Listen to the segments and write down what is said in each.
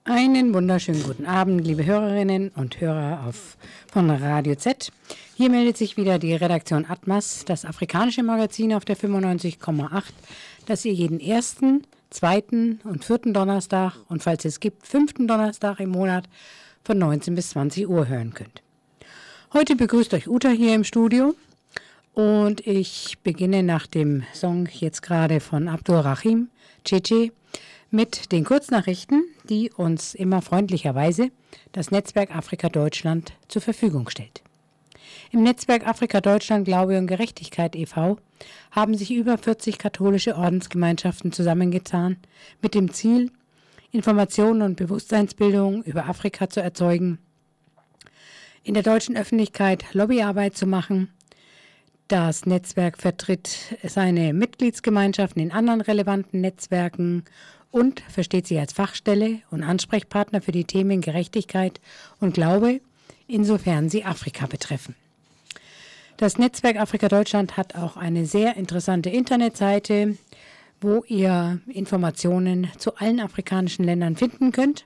Einen wunderschönen guten Abend, liebe Hörerinnen und Hörer von Radio Z. Hier meldet sich wieder die Redaktion Atmas, das afrikanische Magazin auf der 95,8, das ihr jeden ersten, zweiten und vierten Donnerstag und falls es gibt, fünften Donnerstag im Monat von 19 bis 20 Uhr hören könnt. Heute begrüßt euch Uta hier im Studio und ich beginne nach dem Song jetzt gerade von Abdul Rahim, Cheche, mit den Kurznachrichten, die uns immer freundlicherweise das Netzwerk Afrika Deutschland zur Verfügung stellt. Im Netzwerk Afrika Deutschland Glaube und Gerechtigkeit e.V. haben sich über 40 katholische Ordensgemeinschaften zusammengetan, mit dem Ziel, Informationen und Bewusstseinsbildung über Afrika zu erzeugen, in der deutschen Öffentlichkeit Lobbyarbeit zu machen. Das Netzwerk vertritt seine Mitgliedsgemeinschaften in anderen relevanten Netzwerken und versteht sich als Fachstelle und Ansprechpartner für die Themen Gerechtigkeit und Glaube, insofern sie Afrika betreffen. Das Netzwerk Afrika Deutschland hat auch eine sehr interessante Internetseite, wo ihr Informationen zu allen afrikanischen Ländern finden könnt.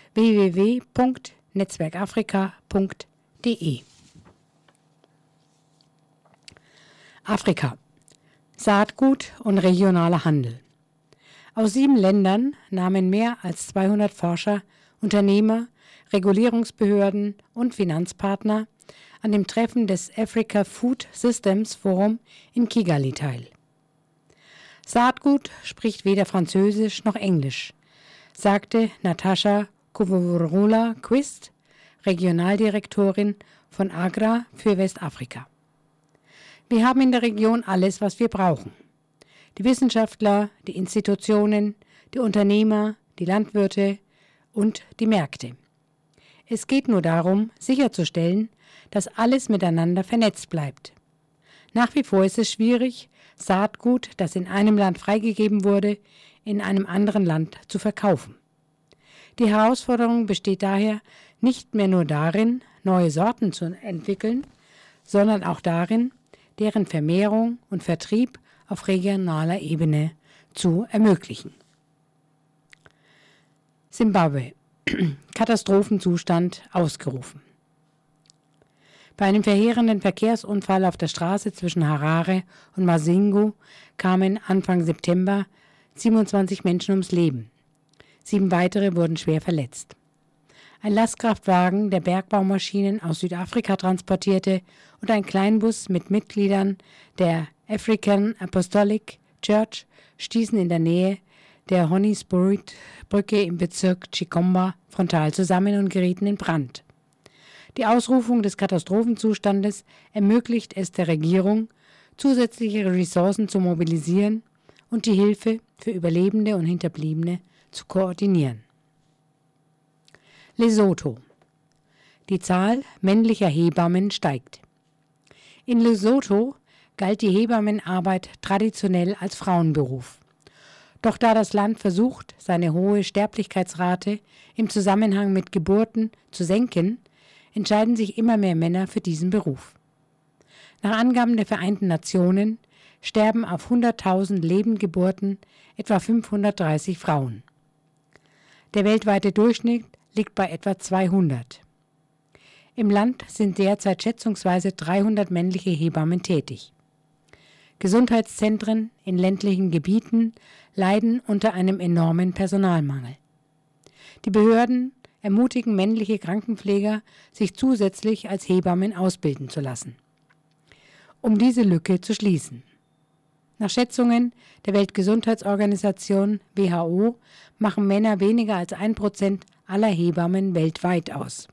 www.netzwerkafrika.de. Afrika. Saatgut und regionaler Handel. Aus 7 Ländern nahmen mehr als 200 Forscher, Unternehmer, Regulierungsbehörden und Finanzpartner an dem Treffen des Africa Food Systems Forum in Kigali teil. Saatgut spricht weder Französisch noch Englisch, sagte Natascha Kuvurula-Quist, Regionaldirektorin von AGRA für Westafrika. Wir haben in der Region alles, was wir brauchen. Die Wissenschaftler, die Institutionen, die Unternehmer, die Landwirte und die Märkte. Es geht nur darum, sicherzustellen, dass alles miteinander vernetzt bleibt. Nach wie vor ist es schwierig, Saatgut, das in einem Land freigegeben wurde, in einem anderen Land zu verkaufen. Die Herausforderung besteht daher nicht mehr nur darin, neue Sorten zu entwickeln, sondern auch darin, deren Vermehrung und Vertrieb auf regionaler Ebene zu ermöglichen. Simbabwe. Katastrophenzustand ausgerufen. Bei einem verheerenden Verkehrsunfall auf der Straße zwischen Harare und Masingo kamen Anfang September 27 Menschen ums Leben. 7 weitere wurden schwer verletzt. Ein Lastkraftwagen, der Bergbaumaschinen aus Südafrika transportierte, und ein Kleinbus mit Mitgliedern der African Apostolic Church stießen in der Nähe der Holy Spirit Brücke im Bezirk Chikomba frontal zusammen und gerieten in Brand. Die Ausrufung des Katastrophenzustandes ermöglicht es der Regierung, zusätzliche Ressourcen zu mobilisieren und die Hilfe für Überlebende und Hinterbliebene zu koordinieren. Lesotho. Die Zahl männlicher Hebammen steigt. In Lesotho galt die Hebammenarbeit traditionell als Frauenberuf. Doch da das Land versucht, seine hohe Sterblichkeitsrate im Zusammenhang mit Geburten zu senken, entscheiden sich immer mehr Männer für diesen Beruf. Nach Angaben der Vereinten Nationen sterben auf 100.000 Lebendgeburten etwa 530 Frauen. Der weltweite Durchschnitt liegt bei etwa 200. Im Land sind derzeit schätzungsweise 300 männliche Hebammen tätig. Gesundheitszentren in ländlichen Gebieten leiden unter einem enormen Personalmangel. Die Behörden ermutigen männliche Krankenpfleger, sich zusätzlich als Hebammen ausbilden zu lassen, um diese Lücke zu schließen. Nach Schätzungen der Weltgesundheitsorganisation WHO machen Männer weniger als 1% aller Hebammen weltweit aus.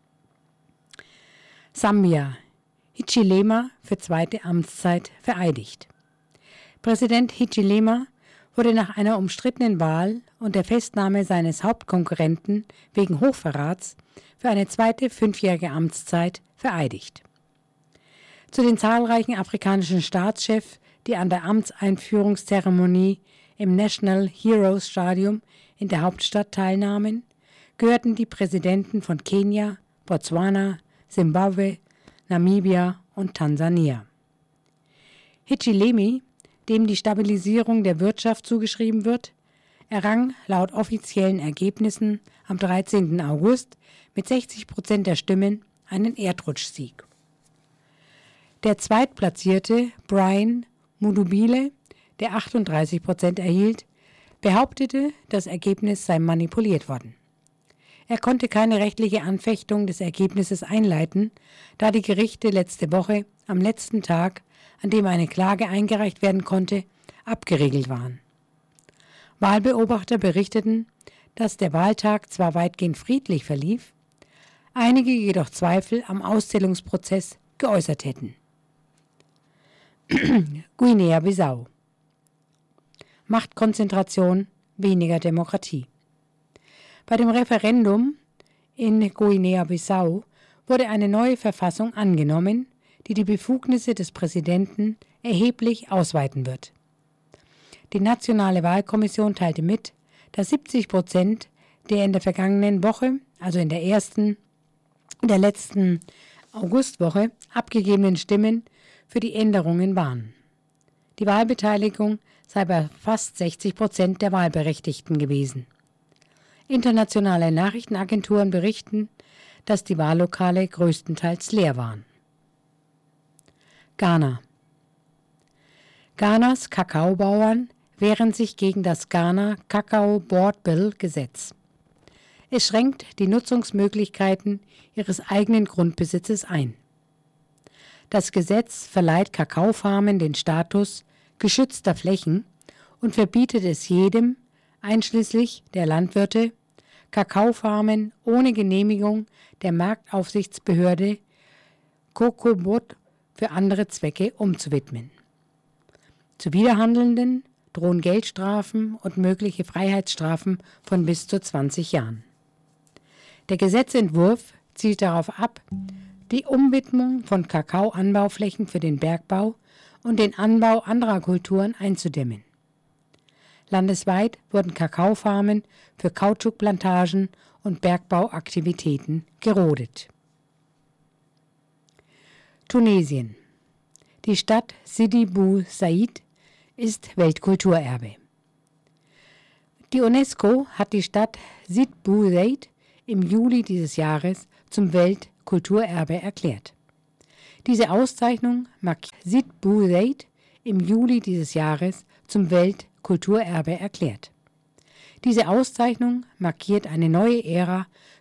Sambia. Hichilema für 2. Amtszeit vereidigt. Präsident Hichilema wurde nach einer umstrittenen Wahl und der Festnahme seines Hauptkonkurrenten wegen Hochverrats für eine 2. 5-jährige Amtszeit vereidigt. Zu den zahlreichen afrikanischen Staatschefs, die an der Amtseinführungszeremonie im National Heroes Stadium in der Hauptstadt teilnahmen, gehörten die Präsidenten von Kenia, Botswana, Simbabwe, Namibia und Tansania. Hichilema, dem die Stabilisierung der Wirtschaft zugeschrieben wird, errang laut offiziellen Ergebnissen am 13. August mit 60% der Stimmen einen Erdrutschsieg. Der Zweitplatzierte Brian Mudubile, der 38% erhielt, behauptete, das Ergebnis sei manipuliert worden. Er konnte keine rechtliche Anfechtung des Ergebnisses einleiten, da die Gerichte letzte Woche am letzten Tag, an dem eine Klage eingereicht werden konnte, abgeriegelt waren. Wahlbeobachter berichteten, dass der Wahltag zwar weitgehend friedlich verlief, einige jedoch Zweifel am Auszählungsprozess geäußert hätten. Guinea-Bissau. Machtkonzentration, weniger Demokratie. Bei dem Referendum in Guinea-Bissau wurde eine neue Verfassung angenommen, die die Befugnisse des Präsidenten erheblich ausweiten wird. Die Nationale Wahlkommission teilte mit, dass 70% der in der vergangenen Woche, also in der letzten Augustwoche, abgegebenen Stimmen für die Änderungen waren. Die Wahlbeteiligung sei bei fast 60% der Wahlberechtigten gewesen. Internationale Nachrichtenagenturen berichten, dass die Wahllokale größtenteils leer waren. Ghana. Ghanas Kakaobauern wehren sich gegen das Ghana Cacao Board Bill Gesetz. Es schränkt die Nutzungsmöglichkeiten ihres eigenen Grundbesitzes ein. Das Gesetz verleiht Kakaofarmen den Status geschützter Flächen und verbietet es jedem, einschließlich der Landwirte, Kakaofarmen ohne Genehmigung der Marktaufsichtsbehörde COCOBOD für andere Zwecke umzuwidmen. Zuwiderhandelnden drohen Geldstrafen und mögliche Freiheitsstrafen von bis zu 20 Jahren. Der Gesetzentwurf zielt darauf ab, die Umwidmung von Kakaoanbauflächen für den Bergbau und den Anbau anderer Kulturen einzudämmen. Landesweit wurden Kakaofarmen für Kautschukplantagen und Bergbauaktivitäten gerodet. Tunesien. Die Stadt Sidi Bou Said ist Weltkulturerbe. Die UNESCO hat die Stadt Sidi Bou Said im Juli dieses Jahres zum Weltkulturerbe erklärt. Diese Auszeichnung markiert Sidi Bou Said im Juli dieses Jahres zum Weltkulturerbe erklärt. Diese Auszeichnung markiert eine neue Ära